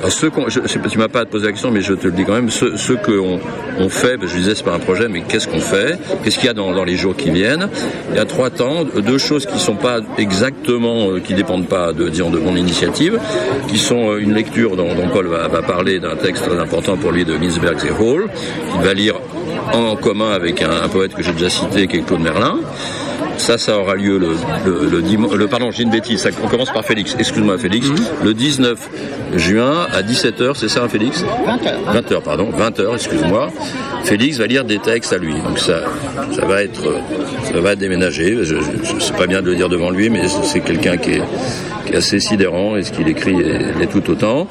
Tu m'as pas posé la question, mais je te le dis quand même. Ce qu'on fait, je disais c'est pas un projet, mais qu'est-ce qu'on fait ? Qu'est-ce qu'il y a dans les jours qui viennent ? Il y a 3 temps, 2 choses qui sont pas exactement, qui dépendent pas de mon initiative, qui sont une lecture dont Paul va parler d'un texte très important pour lui de Ginsberg et Hall, qu'il va lire en commun avec un poète que j'ai déjà cité, qui est Claude Merlin. Ça aura lieu pardon, j'ai une bêtise, on commence par Félix, excuse-moi Félix, le 19 juin à 17h, c'est ça Félix ? 20h, excuse-moi. Félix va lire des textes à lui, donc ça va être déménagé, je sais pas bien de le dire devant lui, mais c'est quelqu'un qui est assez sidérant, et ce qu'il écrit est tout autant.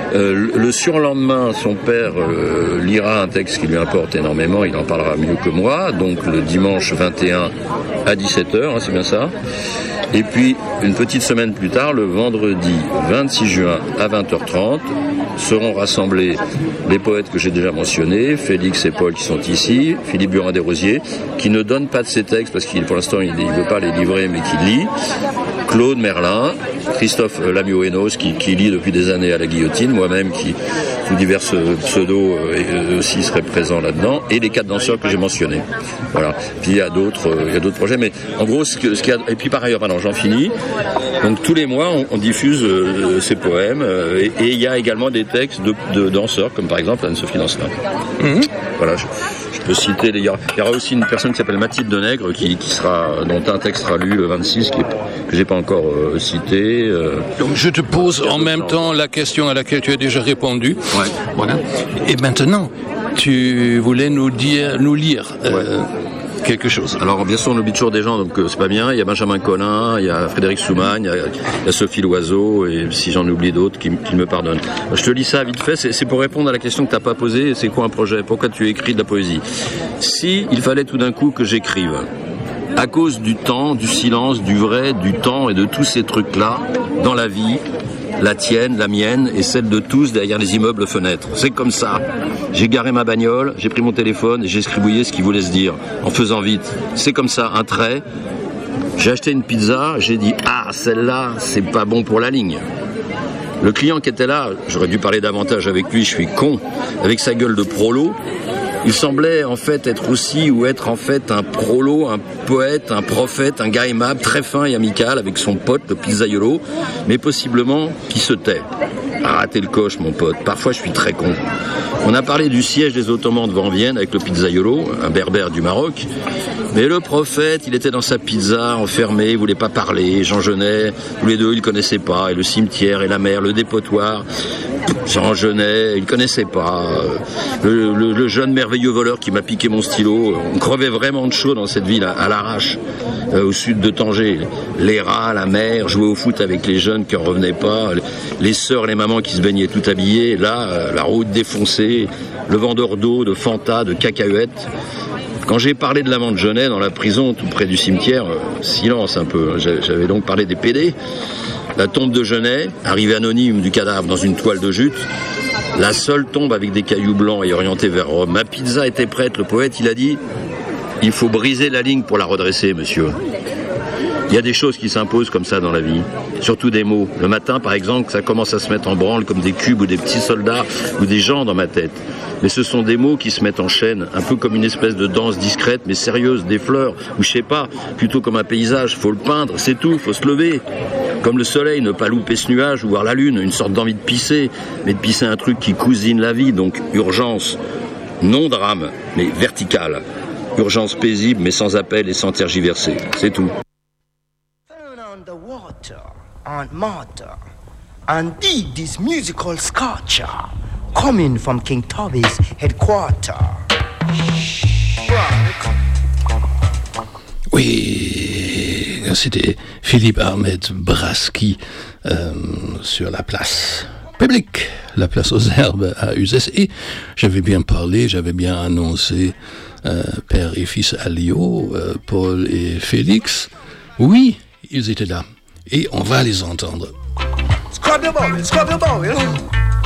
Le surlendemain, son père lira un texte qui lui importe énormément, il en parlera mieux que moi, donc le dimanche 21 à 17h, c'est bien ça. Et puis, une petite semaine plus tard, le vendredi 26 juin à 20h30, seront rassemblés les poètes que j'ai déjà mentionnés, Félix et Paul qui sont ici, Philippe Burin-Desrosiers, qui ne donne pas de ses textes parce qu'il, pour l'instant, il ne veut pas les livrer, mais qui lit, Claude Merlin, Christophe Lamiot-Hénos qui lit depuis des années à la guillotine, moi-même qui, sous divers pseudos, aussi serait présent là-dedans, et les 4 danseurs que j'ai mentionnés. Voilà. Puis il y a d'autres projets, mais en gros, ce qu'il y a, et puis par ailleurs, j'en finis. Donc tous les mois, on diffuse ces poèmes, et il y a également des textes de danseurs, comme par exemple Anne-Sophie Lancelin. Voilà, je peux citer, il y aura aussi une personne qui s'appelle Mathilde Denègre, dont un texte sera lu le 26, que j'ai pas encore cité. Donc je te pose en même temps la question à laquelle tu as déjà répondu. Ouais. Voilà. Et maintenant, tu voulais nous lire quelque chose. Alors bien sûr on oublie toujours des gens, donc c'est pas bien. Il y a Benjamin Collin, il y a Frédéric Soumagne, il y a Sophie Loiseau, et si j'en oublie d'autres, qu'ils me pardonnent. Je te lis ça vite fait, c'est pour répondre à la question que t'as pas posée, c'est quoi un projet ? Pourquoi tu écris de la poésie ? Si il fallait tout d'un coup que j'écrive, à cause du temps, du silence, du vrai, du temps et de tous ces trucs-là, dans la vie, la tienne, la mienne et celle de tous derrière les immeubles fenêtres. C'est comme ça. J'ai garé ma bagnole, j'ai pris mon téléphone et j'ai scribouillé ce qu'il voulait se dire, en faisant vite. C'est comme ça, un trait. J'ai acheté une pizza, j'ai dit « Ah, celle-là, c'est pas bon pour la ligne ». Le client qui était là, j'aurais dû parler davantage avec lui, je suis con, avec sa gueule de prolo. Il semblait en fait être en fait un prolo, un poète, un prophète, un gars aimable, très fin et amical avec son pote, le pizzaiolo, mais possiblement qui se tait. Ah, raté le coche, mon pote. Parfois, je suis très con. On a parlé du siège des Ottomans devant Vienne avec le pizzaiolo, un berbère du Maroc. Mais le prophète, il était dans sa pizza, enfermé, il voulait pas parler. Jean Genet, tous les deux, ils connaissaient pas. Et le cimetière, et la mer, le dépotoir. Jean Genet, il connaissait pas. Le jeune merveilleux voleur qui m'a piqué mon stylo. On crevait vraiment de chaud dans cette ville, à l'arrache, au sud de Tanger. Les rats, la mer, jouer au foot avec les jeunes qui en revenaient pas. Les sœurs, les mamans qui se baignaient tout habillées. Là, la route défoncée. Le vendeur d'eau, de Fanta, de cacahuètes. Quand j'ai parlé de l'amant de Genet dans la prison, tout près du cimetière, silence un peu. J'avais donc parlé des PD. La tombe de Genet, arrivée anonyme du cadavre dans une toile de jute. La seule tombe avec des cailloux blancs et orientée vers Rome. Ma pizza était prête, le poète, il a dit « Il faut briser la ligne pour la redresser, monsieur ». Il y a des choses qui s'imposent comme ça dans la vie, surtout des mots. Le matin, par exemple, ça commence à se mettre en branle comme des cubes ou des petits soldats ou des gens dans ma tête. Mais ce sont des mots qui se mettent en chaîne, un peu comme une espèce de danse discrète mais sérieuse, des fleurs, ou je sais pas, plutôt comme un paysage. Faut le peindre, c'est tout, faut se lever. Comme le soleil, ne pas louper ce nuage ou voir la lune, une sorte d'envie de pisser, mais de pisser un truc qui cousine la vie, donc urgence, non drame, mais verticale. Urgence paisible mais sans appel et sans tergiverser, c'est tout. Aunt Martha, and dig this musical sculpture coming from King Tubby's headquarters. Oui, c'était Philippe Ahmed Braski sur la place publique, la place aux Herbes à Uzès. Et j'avais bien parlé, j'avais bien annoncé père et fils Alio, Paul et Félix. Oui, ils étaient là. Et on va les entendre. Scrub your bowel,